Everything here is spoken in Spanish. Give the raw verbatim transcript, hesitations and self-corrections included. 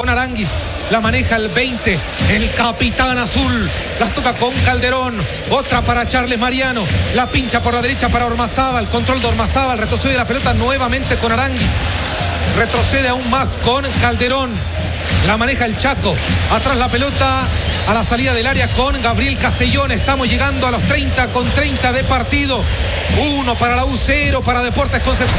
con Aránguiz. La maneja el veinte, el capitán azul. Las toca con Calderón. Otra para Charles Mariano. La pincha por la derecha para Ormazábal. Control de Ormazábal. Retrocede la pelota nuevamente con Aránguiz. Retrocede aún más con Calderón. La maneja el Chaco. Atrás la pelota a la salida del área con Gabriel Castellón. Estamos llegando a los treinta con treinta de partido. Uno para la U, cero para Deportes Concepción.